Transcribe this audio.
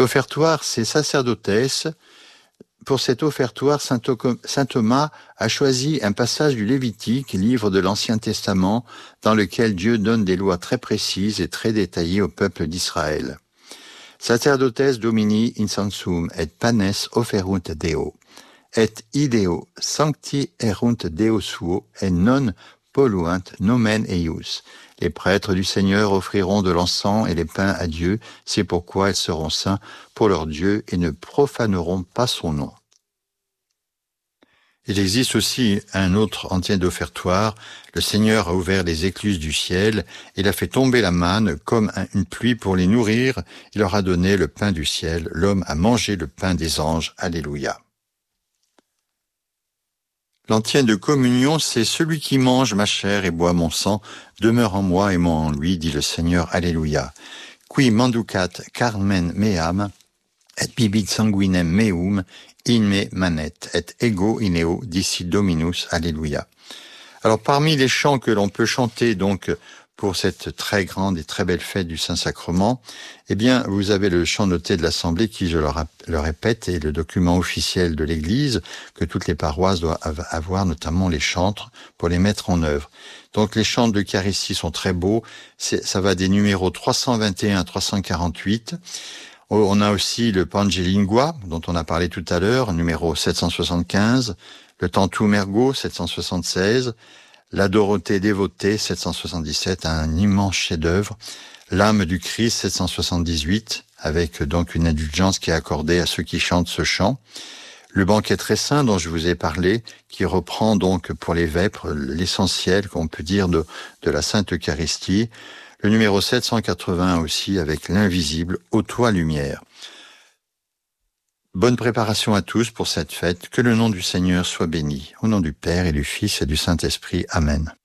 L'offertoire, c'est sacerdotesse. Pour cet offertoire, saint Thomas a choisi un passage du Lévitique, livre de l'Ancien Testament, dans lequel Dieu donne des lois très précises et très détaillées au peuple d'Israël. Sacerdotes Domini insensum et panes offerunt Deo, et ideo sancti erunt Deo suo, et non polluant nomen eius. Les prêtres du Seigneur offriront de l'encens et les pains à Dieu, c'est pourquoi ils seront saints pour leur Dieu et ne profaneront pas son nom. Il existe aussi un autre ancien d'offertoire. Le Seigneur a ouvert les écluses du ciel, il a fait tomber la manne comme une pluie pour les nourrir, il leur a donné le pain du ciel, l'homme a mangé le pain des anges. Alléluia. L'antien de communion, c'est celui qui mange ma chair et boit mon sang, demeure en moi et moi en lui, dit le Seigneur. Alléluia. Qui manducat carmen meam, et bibit sanguinem meum, in me manet, et ego in eo, dicit Dominus. Alléluia. Alors, parmi les chants que l'on peut chanter, donc, pour cette très grande et très belle fête du Saint-Sacrement, eh bien, vous avez le chant noté de l'Assemblée qui, je le répète, est le document officiel de l'Église que toutes les paroisses doivent avoir, notamment les chantres, pour les mettre en œuvre. Donc, les chants de l'Eucharistie sont très beaux. Ça va des numéros 321 à 348. On a aussi le Pange Lingua, dont on a parlé tout à l'heure, numéro 775, le Tantum Ergo, 776, la Dorothée dévotée, 777, un immense chef-d'œuvre, l'âme du Christ, 778, avec donc une indulgence qui est accordée à ceux qui chantent ce chant. Le banquet très saint dont je vous ai parlé, qui reprend donc pour les vêpres l'essentiel qu'on peut dire de la Sainte Eucharistie. Le numéro 780 aussi avec l'invisible ô toi lumière. Bonne préparation à tous pour cette fête. Que le nom du Seigneur soit béni. Au nom du Père et du Fils et du Saint-Esprit. Amen.